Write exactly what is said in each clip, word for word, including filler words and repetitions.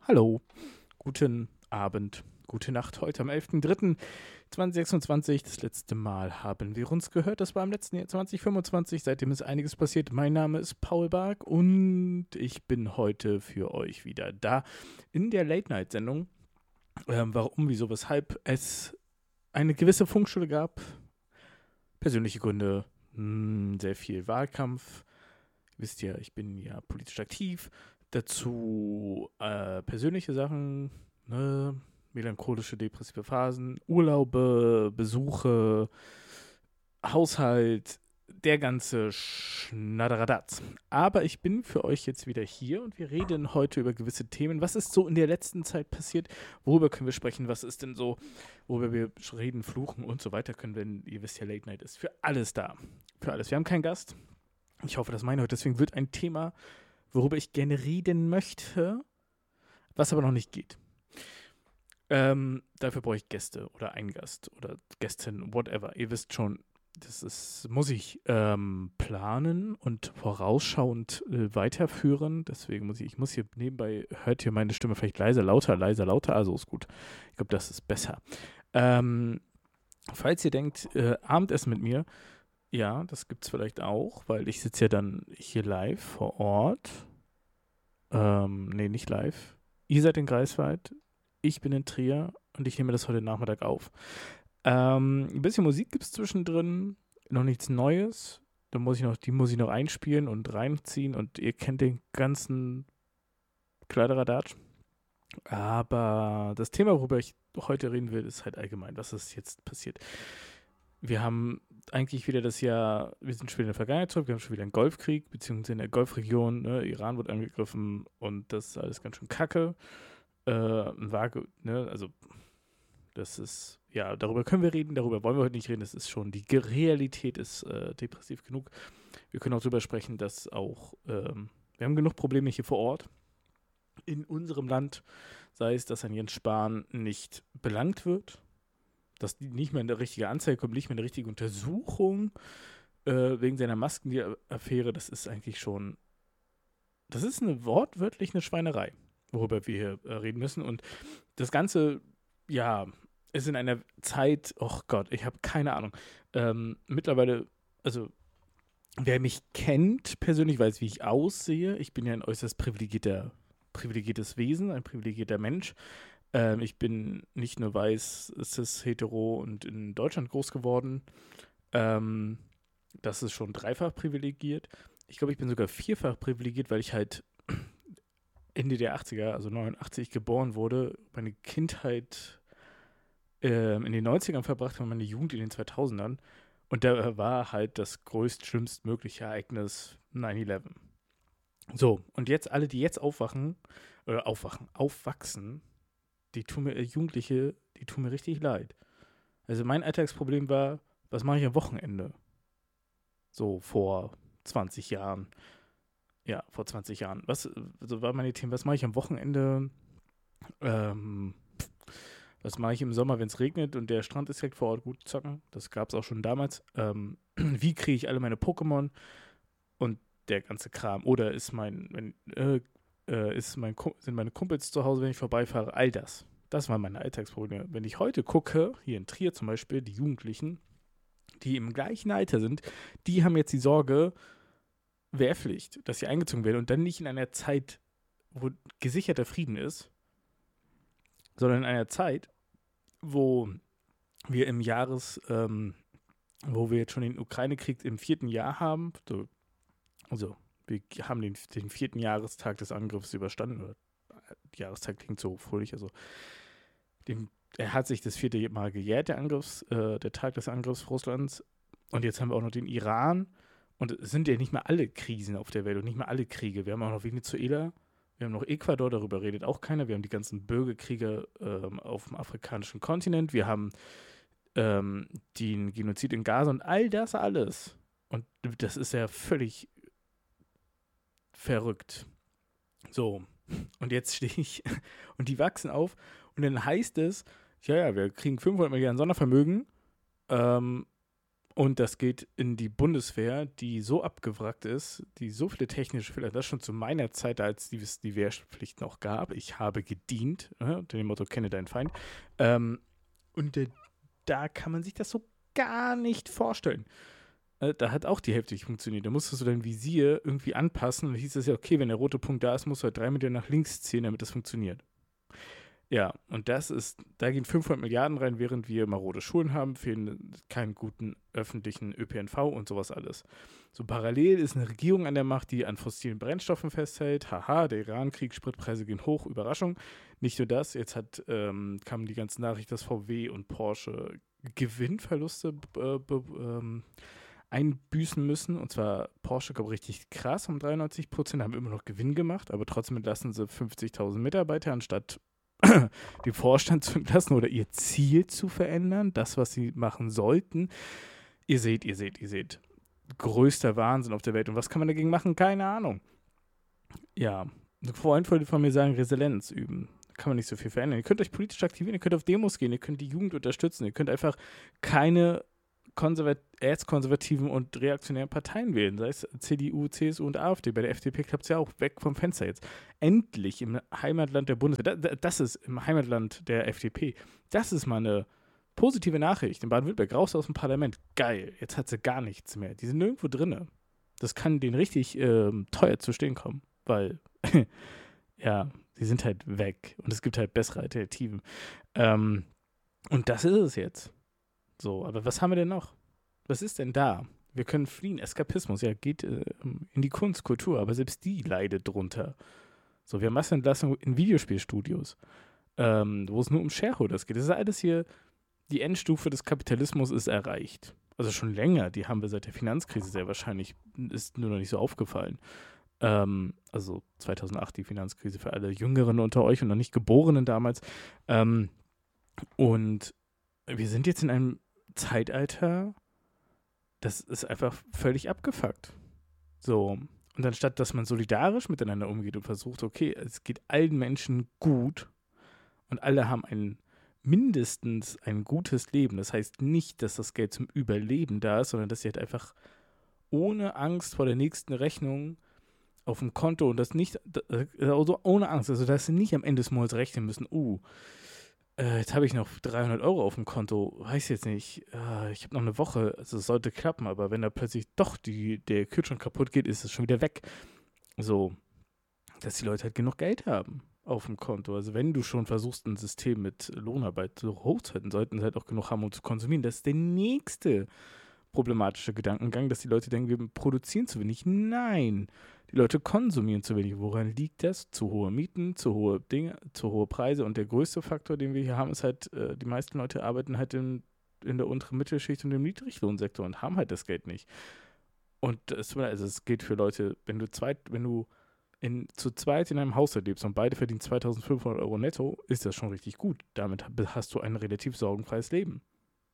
Hallo, guten Abend, gute Nacht. Heute am elften dritten zweitausendsechsundzwanzig. Das letzte Mal haben wir uns gehört. Das war im letzten Jahr zwanzig fünfundzwanzig. Seitdem ist einiges passiert. Mein Name ist Paul Bark und ich bin heute für euch wieder da in der Late-Night-Sendung. Ähm, warum, wieso, weshalb es eine gewisse Funkstille gab. Persönliche Gründe, mh, sehr viel Wahlkampf. Ihr wisst ja, ich bin ja politisch aktiv. Dazu äh, persönliche Sachen, ne? Melancholische, depressive Phasen, Urlaube, Besuche, Haushalt, der ganze Schnatteradatz. Aber ich bin für euch jetzt wieder hier und wir reden heute über gewisse Themen. Was ist so in der letzten Zeit passiert? Worüber können wir sprechen? Was ist denn so, worüber wir reden, fluchen und so weiter können, wenn ihr wisst ja, Late Night ist für alles da. Für alles. Wir haben keinen Gast. Ich hoffe, das meine heute. Deswegen wird ein Thema, worüber ich gerne reden möchte, was aber noch nicht geht. Ähm, dafür brauche ich Gäste oder einen Gast oder Gästin, whatever. Ihr wisst schon, das ist, muss ich ähm, planen und vorausschauend äh, weiterführen. Deswegen muss ich, ich muss hier nebenbei, hört ihr meine Stimme vielleicht leiser, lauter, leiser, lauter, also ist gut. Ich glaube, das ist besser. Ähm, falls ihr denkt, äh, Abendessen mit mir, ja, das gibt's vielleicht auch, weil ich sitze ja dann hier live vor Ort. Ähm, nee, nicht live. Ihr seid in Greifswald, ich bin in Trier und ich nehme das heute Nachmittag auf. Ähm, ein bisschen Musik gibt's zwischendrin, noch nichts Neues. Da muss ich noch, die muss ich noch einspielen und reinziehen und ihr kennt den ganzen Kladderadatsch. Aber das Thema, worüber ich heute reden will, ist halt allgemein, was ist jetzt passiert. Wir haben eigentlich wieder das Jahr, wir sind schon wieder in der Vergangenheit zurück, wir haben schon wieder einen Golfkrieg, beziehungsweise in der Golfregion, ne, Iran wird angegriffen und das ist alles ganz schön kacke. Äh, ein Vage, ne, also das ist, ja, darüber können wir reden, darüber wollen wir heute nicht reden, das ist schon, die Realität ist äh, depressiv genug. Wir können auch darüber sprechen, dass auch, ähm, wir haben genug Probleme hier vor Ort, in unserem Land, sei es, dass ein Jens Spahn nicht belangt wird, dass nicht mehr eine richtige Anzeige kommt, nicht mehr eine richtige Untersuchung äh, wegen seiner Maskenaffäre, das ist eigentlich schon, das ist eine wortwörtlich eine Schweinerei, worüber wir hier äh, reden müssen. Und das Ganze, ja, ist in einer Zeit, oh Gott, ich habe keine Ahnung. Ähm, mittlerweile, also wer mich kennt persönlich, weiß, wie ich aussehe. Ich bin ja ein äußerst privilegierter, privilegiertes Wesen, ein privilegierter Mensch. Ähm, ich bin nicht nur weiß, cis, hetero und in Deutschland groß geworden. Ähm, das ist schon dreifach privilegiert. Ich glaube, ich bin sogar vierfach privilegiert, weil ich halt Ende der achtziger, also neunundachtzig, geboren wurde, meine Kindheit ähm, in den neunzigern verbracht habe, meine Jugend in den zweitausendern. Und da war halt das größt, schlimmst mögliche Ereignis neun elf. So, und jetzt alle, die jetzt aufwachen, oder aufwachen, aufwachsen, die tun mir, äh, Jugendliche, die tun mir richtig leid. Also mein Alltagsproblem war, was mache ich am Wochenende? So vor zwanzig Jahren. Ja, vor zwanzig Jahren. Was, so war meine Themen, was mache ich am Wochenende? Ähm, was mache ich im Sommer, wenn es regnet und der Strand ist direkt vor Ort, gut zocken? Das gab es auch schon damals. Ähm, wie kriege ich alle meine Pokémon und der ganze Kram? Oder ist mein, wenn, äh, äh, ist mein, sind meine Kumpels zu Hause, wenn ich vorbeifahre? All das. Das waren meine Alltagsprobleme. Wenn ich heute gucke, hier in Trier zum Beispiel, die Jugendlichen, die im gleichen Alter sind, die haben jetzt die Sorge, Wehrpflicht, dass sie eingezogen werden und dann nicht in einer Zeit, wo gesicherter Frieden ist, sondern in einer Zeit, wo wir im Jahres, ähm, wo wir jetzt schon den Ukraine-Krieg im vierten Jahr haben, so, also wir haben den, den vierten Jahrestag des Angriffs überstanden, oder Jahrestag klingt so fröhlich, also dem, er hat sich das vierte Mal gejährt, der Angriffs, äh, der Tag des Angriffs Russlands, und jetzt haben wir auch noch den Iran, und es sind ja nicht mehr alle Krisen auf der Welt und nicht mehr alle Kriege. Wir haben auch noch Venezuela, wir haben noch Ecuador, darüber redet auch keiner. Wir haben die ganzen Bürgerkriege ähm, auf dem afrikanischen Kontinent. Wir haben ähm, den Genozid in Gaza und all das alles. Und das ist ja völlig verrückt. So, und jetzt stehe ich und die wachsen auf und dann heißt es, ja, ja, wir kriegen fünfhundert Milliarden Sondervermögen, ähm, Und das geht in die Bundeswehr, die so abgewrackt ist, die so viele technische Fehler, das schon zu meiner Zeit, als es die Wehrpflicht noch gab. Ich habe gedient, äh, unter dem Motto, kenne deinen Feind. Ähm, und äh, da kann man sich das so gar nicht vorstellen. Äh, da hat auch die Hälfte nicht funktioniert. Da musstest du dein Visier irgendwie anpassen und hieß es ja, okay, wenn der rote Punkt da ist, musst du halt drei Meter nach links ziehen, damit das funktioniert. Ja, und das ist, da gehen fünfhundert Milliarden rein, während wir marode Schulen haben, fehlen keinen guten öffentlichen Ö P N V und sowas alles. So parallel ist eine Regierung an der Macht, die an fossilen Brennstoffen festhält. Haha, der Iran-Krieg, Spritpreise gehen hoch, Überraschung. Nicht nur das, jetzt hat, ähm, kam die ganze Nachricht, dass V W und Porsche Gewinnverluste äh, be, ähm, einbüßen müssen. Und zwar Porsche, glaube ich, richtig krass, um dreiundneunzig Prozent, haben immer noch Gewinn gemacht, aber trotzdem entlassen sie fünfzigtausend Mitarbeiter, anstatt den Vorstand zu entlassen oder ihr Ziel zu verändern, das, was sie machen sollten. Ihr seht, ihr seht, ihr seht. Größter Wahnsinn auf der Welt. Und was kann man dagegen machen? Keine Ahnung. Ja, ein Freund wollte von mir sagen, Resilienz üben. Da kann man nicht so viel verändern. Ihr könnt euch politisch aktivieren, ihr könnt auf Demos gehen, ihr könnt die Jugend unterstützen, ihr könnt einfach keine konservat- erzkonservativen und reaktionären Parteien wählen, sei es C D U, C S U und AfD. Bei der F D P klappt es ja auch weg vom Fenster jetzt. Endlich im Heimatland der Bundeswehr, da, das ist im Heimatland der F D P, das ist mal eine positive Nachricht. In Baden-Württemberg, raus aus dem Parlament, geil, jetzt hat sie gar nichts mehr. Die sind nirgendwo drinne. Das kann denen richtig ähm, teuer zu stehen kommen, weil, ja, die sind halt weg und es gibt halt bessere Alternativen. Ähm, und das ist es jetzt. So, aber was haben wir denn noch? Was ist denn da? Wir können fliehen, Eskapismus, ja, geht äh, in die Kunst, Kultur, aber selbst die leidet drunter. So, wir haben Massenentlassung in Videospielstudios, ähm, wo es nur um Shareholders geht. Das ist alles hier, die Endstufe des Kapitalismus ist erreicht. Also schon länger, die haben wir seit der Finanzkrise sehr wahrscheinlich, ist nur noch nicht so aufgefallen. Ähm, also zweitausendacht die Finanzkrise für alle Jüngeren unter euch und noch nicht Geborenen damals. Ähm, und wir sind jetzt in einem Zeitalter, das ist einfach völlig abgefuckt. So, und anstatt, dass man solidarisch miteinander umgeht und versucht, okay, es geht allen Menschen gut und alle haben ein mindestens ein gutes Leben. Das heißt nicht, dass das Geld zum Überleben da ist, sondern dass sie halt einfach ohne Angst vor der nächsten Rechnung auf dem Konto und das nicht, also ohne Angst, also dass sie nicht am Ende des Monats rechnen müssen, uh, Äh, jetzt habe ich noch dreihundert Euro auf dem Konto, weiß jetzt nicht, äh, ich habe noch eine Woche, also es sollte klappen, aber wenn da plötzlich doch die, der Kühlschrank kaputt geht, ist es schon wieder weg. So, dass die Leute halt genug Geld haben auf dem Konto. Also wenn du schon versuchst, ein System mit Lohnarbeit so hochzuhalten, sollten sie halt auch genug haben, um zu konsumieren. Das ist der nächste problematische Gedankengang, dass die Leute denken, wir produzieren zu wenig. Nein, die Leute konsumieren zu wenig. Woran liegt das? Zu hohe Mieten, zu hohe Dinge, zu hohe Preise. Und der größte Faktor, den wir hier haben, ist halt, äh, die meisten Leute arbeiten halt in, in der unteren Mittelschicht und im Niedriglohnsektor und haben halt das Geld nicht. Und es, also es gilt für Leute, wenn du zweit, wenn du in, zu zweit in einem Haushalt lebst und beide verdienen zweitausendfünfhundert Euro netto, ist das schon richtig gut. Damit hast du ein relativ sorgenfreies Leben.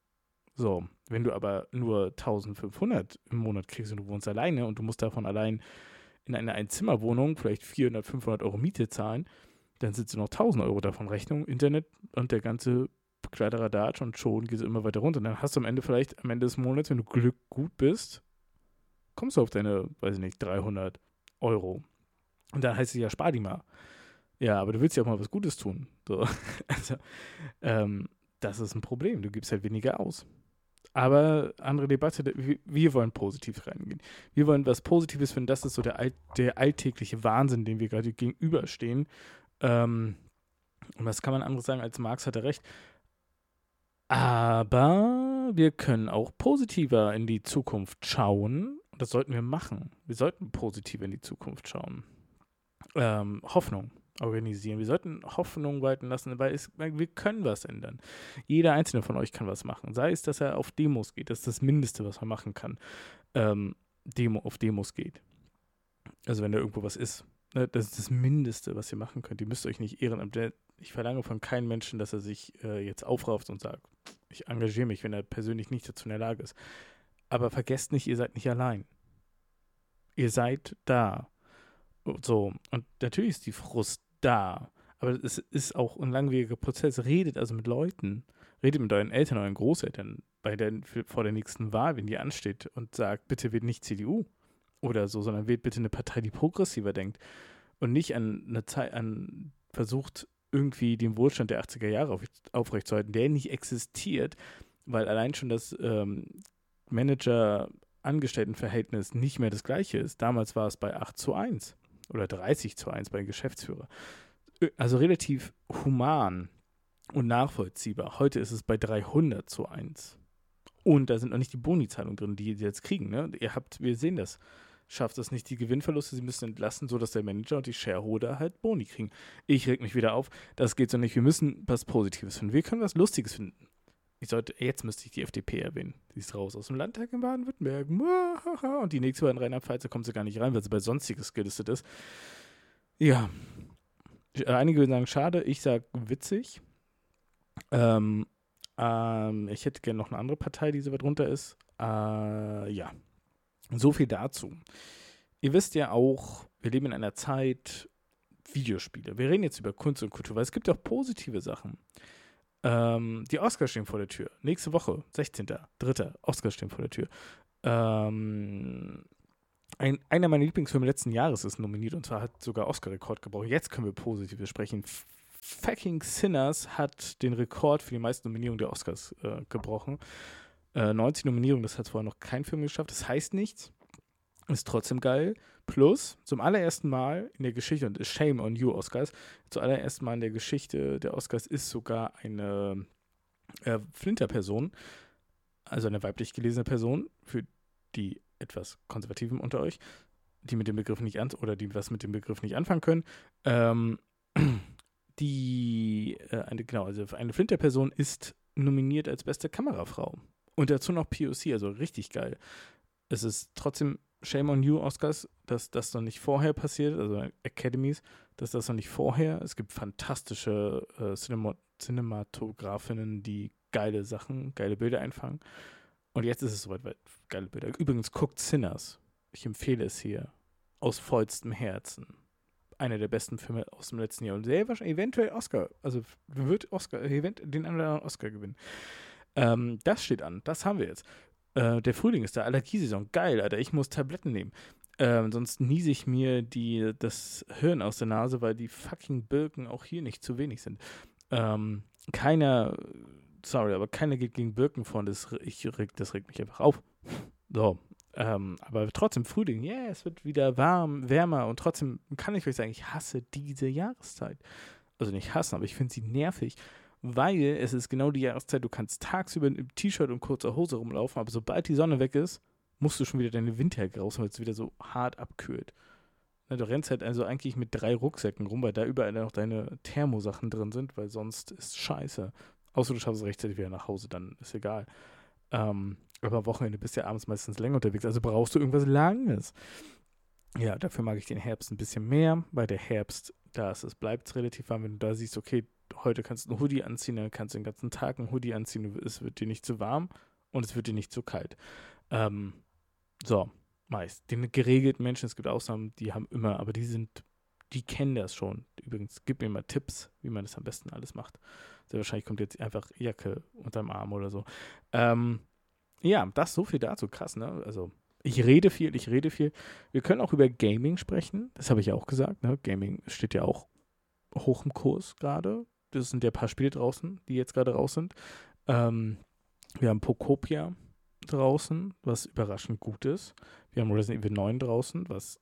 So, wenn du aber nur eintausendfünfhundert im Monat kriegst und du wohnst alleine und du musst davon allein in einer Einzimmerwohnung vielleicht vierhundert, fünfhundert Euro Miete zahlen, dann sitzt du noch tausend Euro davon Rechnung, Internet und der ganze Kladderadatsch und schon geht es immer weiter runter. Und dann hast du am Ende vielleicht, am Ende des Monats, wenn du Glück gut bist, kommst du auf deine, weiß ich nicht, dreihundert Euro. Und dann heißt es ja, spar die mal. Ja, aber du willst ja auch mal was Gutes tun. So. Also, ähm, das ist ein Problem. Du gibst halt weniger aus. Aber andere Debatte, wir, wir wollen positiv reingehen. Wir wollen was Positives finden. Das ist so der, All, der alltägliche Wahnsinn, dem wir gerade gegenüberstehen. Ähm, und was kann man anderes sagen, als Marx hatte recht. Aber wir können auch positiver in die Zukunft schauen. Und das sollten wir machen. Wir sollten positiver in die Zukunft schauen. Ähm, Hoffnung organisieren. Wir sollten Hoffnung walten lassen, weil, es, weil wir können was ändern. Jeder einzelne von euch kann was machen. Sei es, dass er auf Demos geht. Das ist das Mindeste, was man machen kann. Ähm, Demo auf Demos geht. Also wenn da irgendwo was ist. Ne, das ist das Mindeste, was ihr machen könnt. Ihr müsst euch nicht ehren. Ich verlange von keinem Menschen, dass er sich äh, jetzt aufrafft und sagt, ich engagiere mich, wenn er persönlich nicht dazu in der Lage ist. Aber vergesst nicht, ihr seid nicht allein. Ihr seid da. So, und natürlich ist die Frust da, aber es ist auch ein langwieriger Prozess. Redet also mit Leuten, redet mit euren Eltern, euren Großeltern, bei der, vor der nächsten Wahl, wenn die ansteht und sagt, bitte wählt nicht C D U oder so, sondern wählt bitte eine Partei, die progressiver denkt und nicht an eine Zeit, an versucht, irgendwie den Wohlstand der achtziger Jahre auf, aufrechtzuerhalten, der nicht existiert, weil allein schon das ähm, Manager-Angestellten-Verhältnis nicht mehr das gleiche ist. Damals war es bei acht zu eins oder dreißig zu eins bei den Geschäftsführern. Also relativ human und nachvollziehbar. Heute ist es bei dreihundert zu eins. Und da sind noch nicht die Boni-Zahlungen drin, die sie jetzt kriegen. Ne? Ihr habt, wir sehen das. Schafft es nicht die Gewinnverluste, sie müssen entlassen, sodass der Manager und die Shareholder halt Boni kriegen. Ich reg mich wieder auf, das geht so nicht. Wir müssen was Positives finden. Wir können was Lustiges finden. Ich sollte, jetzt müsste ich die F D P erwähnen. Sie ist raus aus dem Landtag in Baden-Württemberg. Und die nächste Wahl in Rheinland-Pfalz, kommt sie gar nicht rein, weil sie bei Sonstiges gelistet ist. Ja. Einige würden sagen, schade. Ich sage witzig. Ähm, ähm, ich hätte gerne noch eine andere Partei, die so weit runter ist. Äh, ja. So viel dazu. Ihr wisst ja auch, wir leben in einer Zeit Videospiele. Wir reden jetzt über Kunst und Kultur, weil es gibt auch positive Sachen. Ähm, die Oscars stehen vor der Tür. Nächste Woche, sechzehnter dritter Oscars stehen vor der Tür. Ähm, ein, einer meiner Lieblingsfilme letzten Jahres ist nominiert und zwar hat sogar Oscar-Rekord gebrochen. Jetzt können wir positiv sprechen. Fucking Sinners hat den Rekord für die meisten Nominierungen der Oscars äh, gebrochen. Äh, neunzig Nominierungen, das hat vorher noch kein Film geschafft. Das heißt nichts, ist trotzdem geil. Plus, zum allerersten Mal in der Geschichte, und Shame on You Oscars, zum allerersten Mal in der Geschichte der Oscars ist sogar eine äh, Flinter-Person, also eine weiblich gelesene Person, für die etwas Konservativen unter euch, die mit dem Begriff nicht an oder die was mit dem Begriff nicht anfangen können, ähm, die, äh, eine, genau, also eine Flinter-Person ist nominiert als beste Kamerafrau. Und dazu noch P O C, also richtig geil. Es ist trotzdem Shame on You Oscars, dass das noch nicht vorher passiert, also Academies, dass das noch nicht vorher. Es gibt fantastische äh, Cinema- Cinematografinnen, die geile Sachen, geile Bilder einfangen. Und jetzt ist es soweit, weil geile Bilder. Übrigens, guckt Sinners. Ich empfehle es hier. Aus vollstem Herzen. Einer der besten Filme aus dem letzten Jahr. Und sehr wahrscheinlich eventuell Oscar. Also wird Oscar, event, den anderen Oscar gewinnen. Ähm, das steht an. Das haben wir jetzt. Äh, der Frühling ist da. Allergiesaison. Geil, Alter. Ich muss Tabletten nehmen. Ähm, sonst niese ich mir die, das Hirn aus der Nase, weil die fucking Birken auch hier nicht zu wenig sind. Ähm, keiner, sorry, aber keiner geht gegen Birken vor. Das, ich, das regt mich einfach auf. So. Ähm, aber trotzdem Frühling, ja, yeah, es wird wieder warm, wärmer und trotzdem kann ich euch sagen, ich hasse diese Jahreszeit. Also nicht hassen, aber ich finde sie nervig, weil es ist genau die Jahreszeit, du kannst tagsüber im T-Shirt und kurzer Hose rumlaufen, aber sobald die Sonne weg ist, musst du schon wieder deine Winterjacke raus, weil es wieder so hart abkühlt. Na, du rennst halt also eigentlich mit drei Rucksäcken rum, weil da überall noch deine Thermosachen drin sind, weil sonst ist scheiße. Außer du schaffst es rechtzeitig wieder nach Hause, dann ist egal. Ähm, aber am Wochenende bist du ja abends meistens länger unterwegs, also brauchst du irgendwas Langes. Ja, dafür mag ich den Herbst ein bisschen mehr, weil der Herbst, da ist es, bleibt es relativ warm. Wenn du da siehst, okay, heute kannst du einen Hoodie anziehen, dann kannst du den ganzen Tag einen Hoodie anziehen, es wird dir nicht zu warm und es wird dir nicht zu kalt. Ähm, so, meist. Den geregelten Menschen, es gibt Ausnahmen, die haben immer, aber die sind, die kennen das schon. Übrigens, gib mir mal Tipps, wie man das am besten alles macht. Sehr wahrscheinlich kommt jetzt einfach Jacke unterm Arm oder so. Ähm, ja, das so viel dazu, krass, ne? Also, ich rede viel, ich rede viel. Wir können auch über Gaming sprechen, das habe ich ja auch gesagt, ne? Gaming steht ja auch hoch im Kurs gerade. Das sind ja ein paar Spiele draußen, die jetzt gerade raus sind. Ähm, wir haben Pokopia draußen, was überraschend gut ist. Wir haben Resident Evil neun draußen, was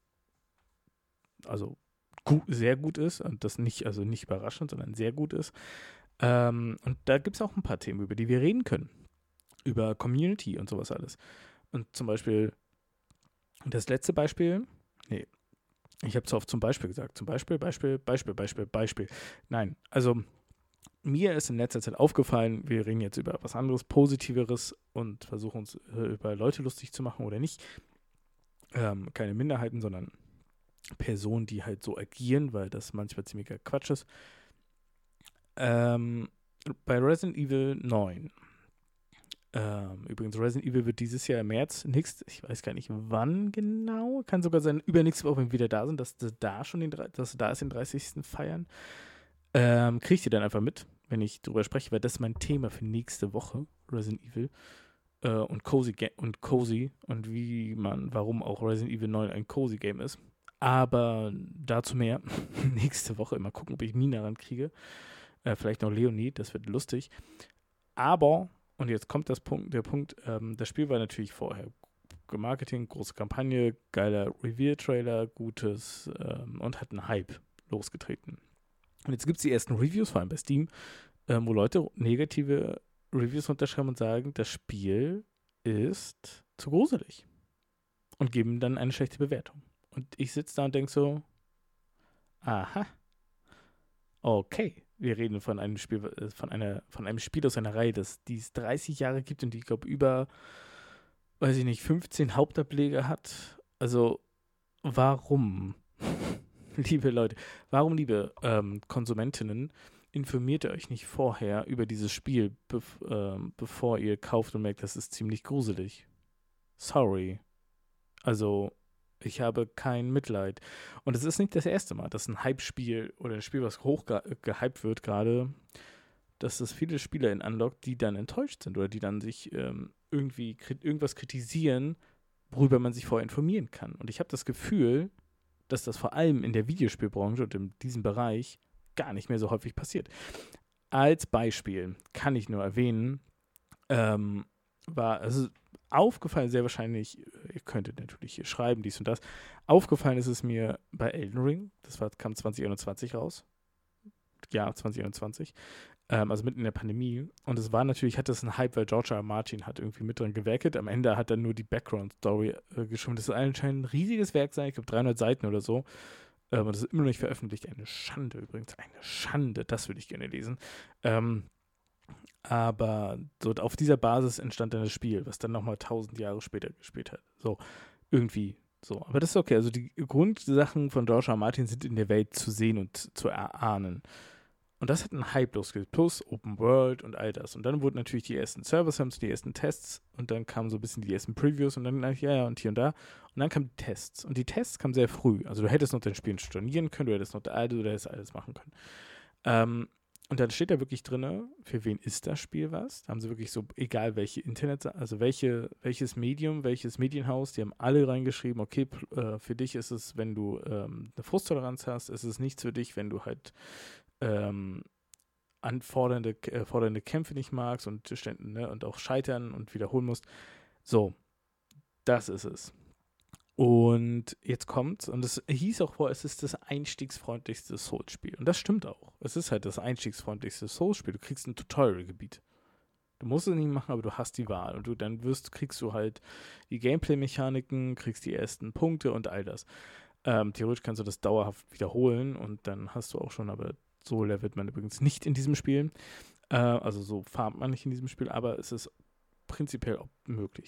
also gut, sehr gut ist und das nicht, also nicht überraschend, sondern sehr gut ist. Ähm, und da gibt es auch ein paar Themen, über die wir reden können. Über Community und sowas alles. Und zum Beispiel, das letzte Beispiel, nee, ich habe zu oft zum Beispiel gesagt. Zum Beispiel, Beispiel, Beispiel, Beispiel, Beispiel. Nein, also mir ist in letzter Zeit aufgefallen, wir reden jetzt über was anderes, Positiveres und versuchen uns äh, über Leute lustig zu machen oder nicht. Ähm, keine Minderheiten, sondern Personen, die halt so agieren, weil das manchmal ziemlicher Quatsch ist. Ähm, bei Resident Evil neun. Ähm, übrigens, Resident Evil wird dieses Jahr im März, nächst, ich weiß gar nicht wann genau, kann sogar sein, übernächste Woche, wenn wir wieder da sind, dass das da schon den, dass da ist den dreißigsten feiern. Ähm, kriegt ihr dann einfach mit, wenn ich drüber spreche, weil das ist mein Thema für nächste Woche, Resident Evil. äh, und Cozy Ga- und Cozy und wie man, warum auch Resident Evil neun ein Cozy Game ist. Aber dazu mehr nächste Woche. Mal gucken, ob ich Mina rankriege. Äh, vielleicht noch Leonie, das wird lustig. Aber, und jetzt kommt das Punkt, der Punkt, ähm, das Spiel war natürlich vorher Marketing, große Kampagne, geiler Reveal-Trailer, gutes ähm, und hat einen Hype losgetreten. Und jetzt gibt es die ersten Reviews, vor allem bei Steam, ähm, wo Leute negative Reviews unterschreiben und sagen, das Spiel ist zu gruselig. Und geben dann eine schlechte Bewertung. Und ich sitze da und denke so, aha, okay, wir reden von einem Spiel, äh, von einer, von einem Spiel aus einer Reihe, das die es dreißig Jahre gibt und die, ich glaube, über, weiß ich nicht, fünfzehn Hauptableger hat. Also, warum, liebe Leute, warum, liebe ähm, Konsumentinnen, informiert ihr euch nicht vorher über dieses Spiel, bev- ähm, bevor ihr kauft und merkt, das ist ziemlich gruselig? Sorry. Also, ich habe kein Mitleid. Und es ist nicht das erste Mal, dass ein Hype-Spiel oder ein Spiel, was hoch ge- gehypt wird, gerade, dass es viele Spieler in anlockt, die dann enttäuscht sind oder die dann sich ähm, irgendwie kri- irgendwas kritisieren, worüber man sich vorher informieren kann. Und ich habe das Gefühl, dass das vor allem in der Videospielbranche und in diesem Bereich gar nicht mehr so häufig passiert. Als Beispiel kann ich nur erwähnen, ähm, war, also aufgefallen, sehr wahrscheinlich, ihr könntet natürlich hier schreiben, dies und das, aufgefallen ist es mir bei Elden Ring, das war, kam zwanzig einundzwanzig raus, ja, zwanzig einundzwanzig, ähm, also mitten in der Pandemie, und es war natürlich, hat das einen Hype, weil George R. R. Martin hat irgendwie mit dran gewerkelt, am Ende hat er nur die Background-Story äh, geschrieben, das soll anscheinend ein riesiges Werk sein, ich glaube dreihundert Seiten oder so, ähm, und das ist immer noch nicht veröffentlicht, eine Schande übrigens, eine Schande, das würde ich gerne lesen, ähm, aber so auf dieser Basis entstand dann das Spiel, was dann nochmal tausend Jahre später gespielt hat. So, irgendwie so. Aber das ist okay. Also die Grundsachen von George R. R. Martin sind in der Welt zu sehen und zu erahnen. Und das hat einen Hype losgelöst. Plus Open World und all das. Und dann wurden natürlich die ersten Server-Sums, die ersten Tests und dann kamen so ein bisschen die ersten Previews und dann, ja, ja, und hier und da. Und dann kamen die Tests. Und die Tests kamen sehr früh. Also du hättest noch dein Spiel stornieren können, du hättest noch alles, du hättest alles machen können. Ähm, Und dann steht da wirklich drin, für wen ist das Spiel was? Da haben sie wirklich so, egal welche Internet, also welche, welches Medium, welches Medienhaus, die haben alle reingeschrieben, okay, p- äh, für dich ist es, wenn du ähm, eine Frusttoleranz hast, ist es nichts für dich, wenn du halt ähm, anfordernde äh, fordernde Kämpfe nicht magst und, ständ- ne, und auch scheitern und wiederholen musst. So, das ist es. Und jetzt kommt's, und es hieß auch vor, es ist das einstiegsfreundlichste Souls-Spiel. Und das stimmt auch. Es ist halt das einstiegsfreundlichste Souls-Spiel. Du kriegst ein Tutorial-Gebiet. Du musst es nicht machen, aber du hast die Wahl. Und du dann wirst, kriegst du halt die Gameplay-Mechaniken, kriegst die ersten Punkte und all das. Ähm, theoretisch kannst du das dauerhaft wiederholen und dann hast du auch schon, aber so levelt man übrigens nicht in diesem Spiel. Äh, also so farmt man nicht in diesem Spiel, aber es ist prinzipiell auch möglich.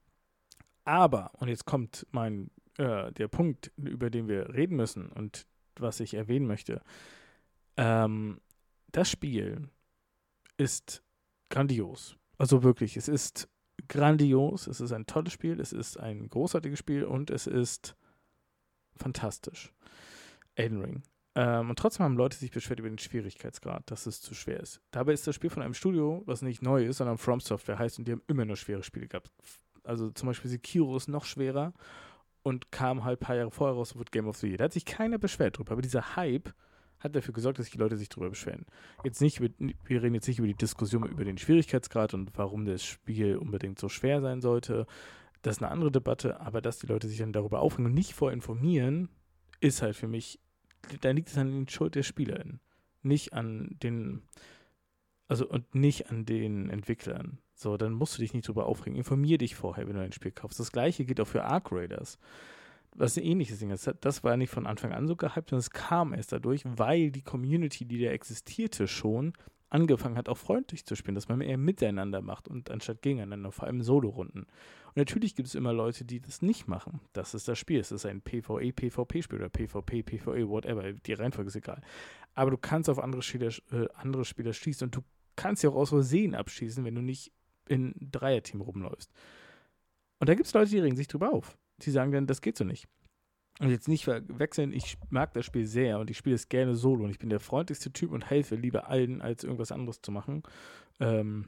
Aber, und jetzt kommt mein, äh, der Punkt, über den wir reden müssen und was ich erwähnen möchte. Ähm, das Spiel ist grandios. Also wirklich, es ist grandios, es ist ein tolles Spiel, es ist ein großartiges Spiel und es ist fantastisch. Elden Ring. Ähm, und trotzdem haben Leute sich beschwert über den Schwierigkeitsgrad, dass es zu schwer ist. Dabei ist das Spiel von einem Studio, was nicht neu ist, sondern From Software heißt, und die haben immer nur schwere Spiele gehabt. Also zum Beispiel Sekiro ist noch schwerer und kam halt ein paar Jahre vorher raus und wurde Game of the Year. Da hat sich keiner beschwert drüber, aber dieser Hype hat dafür gesorgt, dass die Leute sich drüber beschweren. Jetzt nicht, über, wir reden jetzt nicht über die Diskussion über den Schwierigkeitsgrad und warum das Spiel unbedingt so schwer sein sollte. Das ist eine andere Debatte, aber dass die Leute sich dann darüber aufregen und nicht vorinformieren, ist halt für mich, da liegt es an den Schuld der SpielerInnen. Nicht an den, also und nicht an den Entwicklern. So, dann musst du dich nicht drüber aufregen. Informier dich vorher, wenn du ein Spiel kaufst. Das gleiche gilt auch für Arc Raiders. Was ein ähnliches Ding ist. Das war nicht von Anfang an so gehypt, sondern es kam erst dadurch, weil die Community, die da existierte schon, angefangen hat, auch freundlich zu spielen, dass man eher miteinander macht und anstatt gegeneinander, vor allem Solo-Runden. Und natürlich gibt es immer Leute, die das nicht machen. Das ist das Spiel. Es ist ein PvE, PvP-Spiel oder PvP, PvE, whatever. Die Reihenfolge ist egal. Aber du kannst auf andere Spieler, äh, andere Spieler schießen und du kannst ja auch aus Versehen abschießen, wenn du nicht in Dreierteam rumläufst. Und da gibt es Leute, die regen sich drüber auf. Die sagen dann, das geht so nicht. Und jetzt nicht verwechseln, ich mag das Spiel sehr und ich spiele es gerne solo und ich bin der freundlichste Typ und helfe lieber allen, als irgendwas anderes zu machen. Ähm,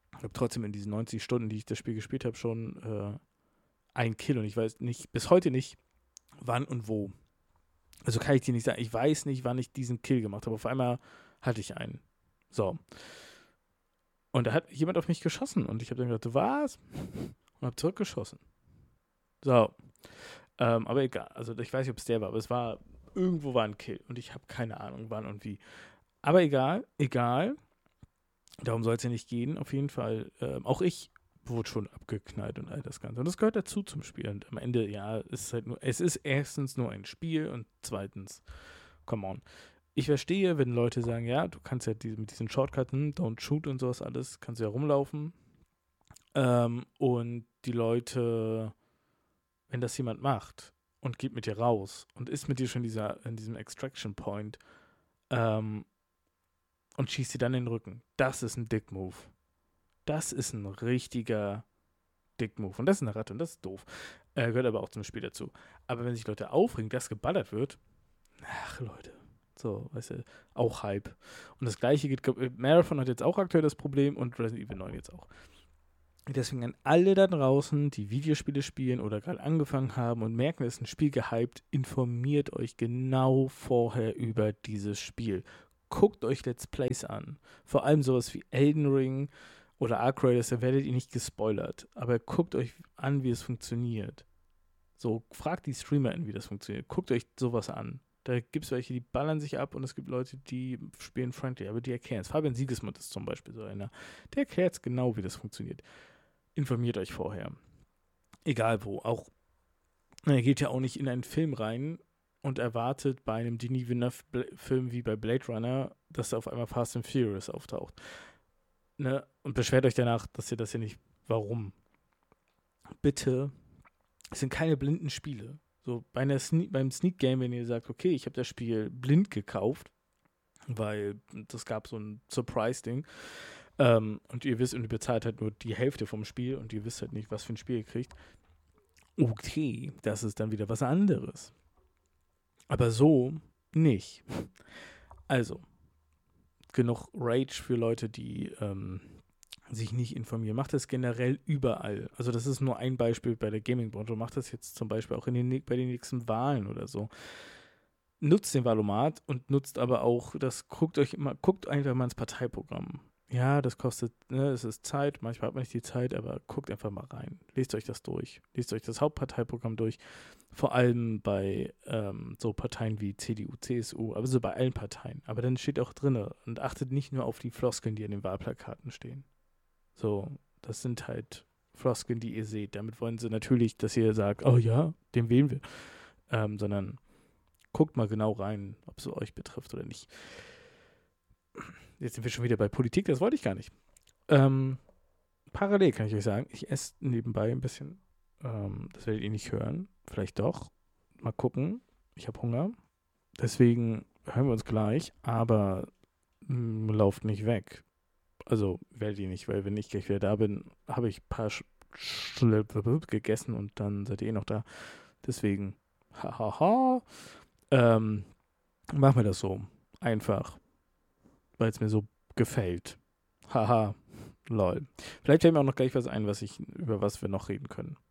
Ich habe trotzdem in diesen neunzig Stunden, die ich das Spiel gespielt habe, schon äh, ein Kill und ich weiß nicht, bis heute nicht, wann und wo. Also kann ich dir nicht sagen, ich weiß nicht, wann ich diesen Kill gemacht habe. Auf einmal hatte ich einen. So. Und da hat jemand auf mich geschossen und ich habe dann gedacht, was? Und habe zurückgeschossen. So. Ähm, aber egal. Also ich weiß nicht, ob es der war, aber es war, irgendwo war ein Kill und ich habe keine Ahnung, wann und wie. Aber egal, egal. Darum soll es ja nicht gehen, auf jeden Fall. Ähm, auch ich wurde schon abgeknallt und all das Ganze. Und das gehört dazu zum Spiel. Und am Ende, ja, ist es halt nur, es ist erstens nur ein Spiel und zweitens, come on. Ich verstehe, wenn Leute sagen, ja, du kannst ja diese, mit diesen Shortcutten, Don't Shoot und sowas alles, kannst du ja rumlaufen. Ähm, und die Leute, wenn das jemand macht und geht mit dir raus und ist mit dir schon dieser, in diesem Extraction Point, ähm, und schießt dir dann in den Rücken. Das ist ein Dick-Move. Das ist ein richtiger Dick-Move. Und das ist eine Ratte und das ist doof. Äh, gehört aber auch zum Spiel dazu. Aber wenn sich Leute aufregen, dass geballert wird, ach Leute, so, weißt du, auch Hype. Und das gleiche geht, Marathon hat jetzt auch aktuell das Problem und Resident Evil neun jetzt auch. Deswegen an alle da draußen, die Videospiele spielen oder gerade angefangen haben und merken, es ist ein Spiel gehypt, informiert euch genau vorher über dieses Spiel. Guckt euch Let's Plays an. Vor allem sowas wie Elden Ring oder Ark Raiders, da werdet ihr nicht gespoilert. Aber guckt euch an, wie es funktioniert. So, fragt die StreamerInnen, wie das funktioniert. Guckt euch sowas an. Da gibt es welche, die ballern sich ab und es gibt Leute, die spielen friendly, aber die erklären es. Fabian Siegesmund ist zum Beispiel so einer. Der erklärt es genau, wie das funktioniert. Informiert euch vorher. Egal wo. Auch, er geht ja auch nicht in einen Film rein und erwartet bei einem Denis Villeneuve-Film wie bei Blade Runner, dass da auf einmal Fast and Furious auftaucht. Ne? Und beschwert euch danach, dass ihr das hier nicht... Warum? Bitte, es sind keine blinden Spiele. So bei einer Sne- beim Sneak Game, wenn ihr sagt, okay, ich habe das Spiel blind gekauft, weil das gab so ein Surprise-Ding, ähm, und ihr wisst, und ihr bezahlt halt nur die Hälfte vom Spiel und ihr wisst halt nicht, was für ein Spiel ihr kriegt. Okay, das ist dann wieder was anderes. Aber so nicht. Also, genug Rage für Leute, die ähm, sich nicht informieren. Macht das generell überall. Also das ist nur ein Beispiel bei der Gaming-Branche. Macht das jetzt zum Beispiel auch in den, bei den nächsten Wahlen oder so. Nutzt den Valomat und nutzt aber auch, das guckt euch immer, guckt einfach mal ins Parteiprogramm. Ja, das kostet, ne, es ist Zeit, manchmal hat man nicht die Zeit, aber guckt einfach mal rein. Lest euch das durch. Lest euch das Hauptparteiprogramm durch. Vor allem bei ähm, so Parteien wie C D U, C S U, aber so bei allen Parteien. Aber dann steht auch drin und achtet nicht nur auf die Floskeln, die an den Wahlplakaten stehen. So, das sind halt Floskeln, die ihr seht. Damit wollen sie natürlich, dass ihr sagt, oh ja, den wählen wir. Ähm, sondern guckt mal genau rein, ob es euch betrifft oder nicht. Jetzt sind wir schon wieder bei Politik, das wollte ich gar nicht. Ähm, parallel kann ich euch sagen, ich esse nebenbei ein bisschen. Ähm, das werdet ihr nicht hören. Vielleicht doch. Mal gucken. Ich habe Hunger. Deswegen hören wir uns gleich, aber mh, lauft nicht weg. Also werdet ihr nicht, weil wenn ich gleich wieder da bin, habe ich ein paar Sch- Sch- gegessen und dann seid ihr eh noch da. Deswegen, hahaha. Ähm, machen wir das so. Einfach. Weil es mir so gefällt. Haha, lol. Vielleicht fällt mir auch noch gleich was ein, was ich, über was wir noch reden können.